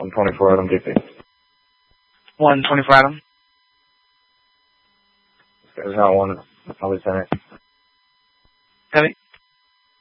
124 Adam DP. 124 Adam. This guy's not one. Probably 10. Copy.